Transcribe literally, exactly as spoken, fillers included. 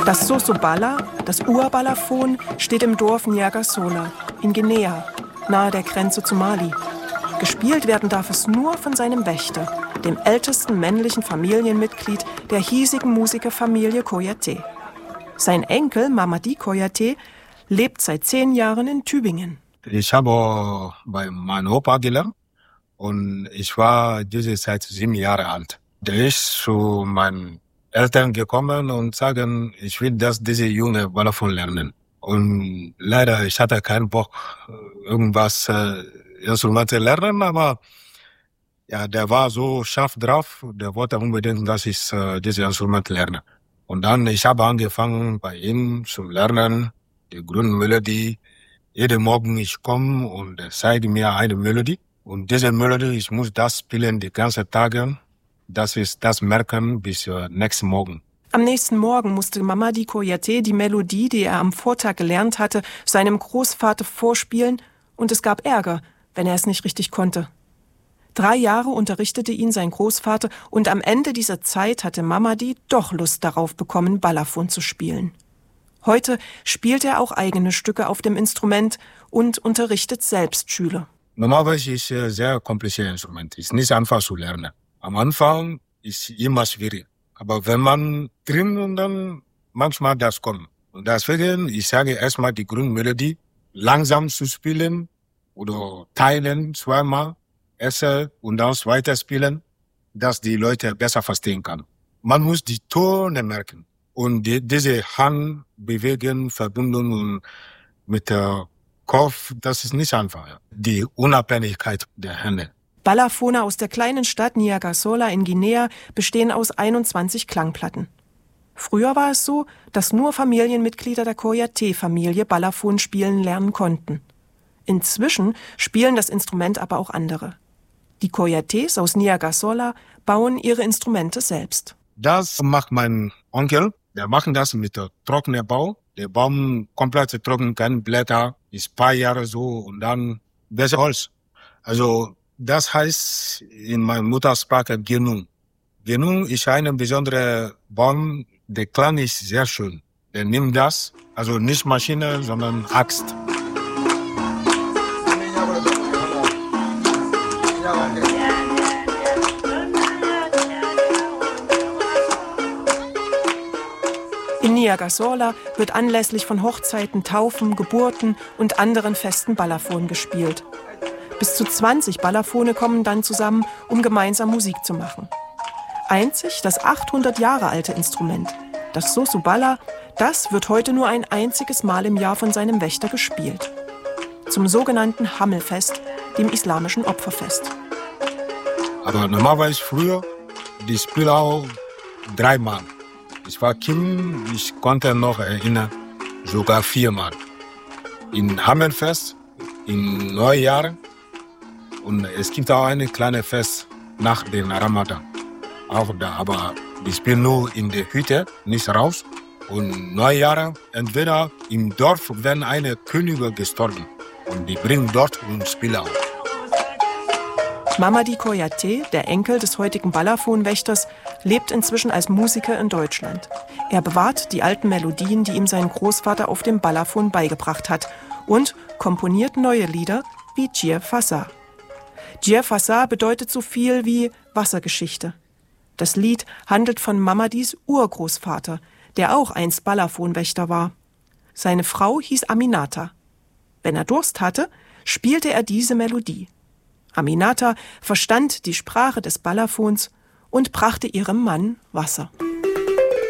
Das Sosobala, das Urbalafon, steht im Dorf Niagasola in Guinea, nahe der Grenze zu Mali. Gespielt werden darf es nur von seinem Wächter, dem ältesten männlichen Familienmitglied der hiesigen Musikerfamilie Koyate. Sein Enkel Mamadi Koyate lebt seit zehn Jahren in Tübingen. Ich habe bei meinem Opa gelernt und ich war diese Zeit sieben Jahre alt. Der ist zu meinen Eltern gekommen und sagen, ich will, dass diese junge Balafon lernen. Und leider, ich hatte keinen Bock, irgendwas äh, Instrumente lernen, aber ja, der war so scharf drauf, der wollte unbedingt, dass ich äh, diese Instrumente lerne. Und dann, ich habe angefangen bei ihm zu lernen, die Grundmelodie. Jeden Morgen ich komme und er zeigt mir eine Melodie. Und diese Melodie, ich muss das spielen die ganzen Tage. Das ist das merken bis äh, nächsten Morgen. Am nächsten Morgen musste Mamadi Koyate die Melodie, die er am Vortag gelernt hatte, seinem Großvater vorspielen und es gab Ärger, wenn er es nicht richtig konnte. Drei Jahre unterrichtete ihn sein Großvater und am Ende dieser Zeit hatte Mamadi doch Lust darauf bekommen, Balafon zu spielen. Heute spielt er auch eigene Stücke auf dem Instrument und unterrichtet selbst Schüler. Normalerweise ist es ein sehr kompliziertes Instrument. Es ist nicht einfach zu lernen. Am Anfang ist es immer schwierig. Aber wenn man drin und dann manchmal das kommt. Und deswegen, ich sage erstmal die Grundmelodie langsam zu spielen oder teilen zweimal, erst und dann weiter spielen, dass die Leute besser verstehen können. Man muss die Töne merken. Und die, diese Handbewegungen verbunden mit der Kopf, das ist nicht einfach. Die Unabhängigkeit der Hände. Balafone aus der kleinen Stadt Niagasola in Guinea bestehen aus einundzwanzig Klangplatten. Früher war es so, dass nur Familienmitglieder der Koyate-Familie Balafon spielen lernen konnten. Inzwischen spielen das Instrument aber auch andere. Die Koyates aus Niagasola bauen ihre Instrumente selbst. Das macht mein Onkel. Wir machen das mit der trockenen Bau. Der Baum komplett trocken, keine Blätter, ist ein paar Jahre so und dann besser Holz. Also das heißt in meiner Muttersprache Genung. Genung ist ein besonderer Baum, der Klang ist sehr schön. Der nimmt das, also nicht Maschine, sondern Axt. In Niagasola wird anlässlich von Hochzeiten, Taufen, Geburten und anderen Festen Balafon gespielt. Bis zu zwanzig Balafone kommen dann zusammen, um gemeinsam Musik zu machen. Einzig das achthundert Jahre alte Instrument, das Sosobala, das wird heute nur ein einziges Mal im Jahr von seinem Wächter gespielt. Zum sogenannten Hammelfest, dem islamischen Opferfest. Aber normalerweise früher, die spielen auch dreimal. Ich war Kind, ich konnte noch erinnern, sogar viermal. In Hammelfest, in Neujahr und es gibt auch ein kleines Fest nach dem Ramadan. Auch da, aber die spielen nur in der Hütte, nicht raus. Und Neujahr, entweder im Dorf werden eine Könige gestorben und die bringen dort und spielen auch. Mamadi Koyate, der Enkel des heutigen Balafon-Wächters, lebt inzwischen als Musiker in Deutschland. Er bewahrt die alten Melodien, die ihm sein Großvater auf dem Balafon beigebracht hat und komponiert neue Lieder wie Djir Fassa. Djir Fassa bedeutet so viel wie Wassergeschichte. Das Lied handelt von Mamadis Urgroßvater, der auch einst Balafon-Wächter war. Seine Frau hieß Aminata. Wenn er Durst hatte, spielte er diese Melodie. Aminata verstand die Sprache des Balafons und brachte ihrem Mann Wasser.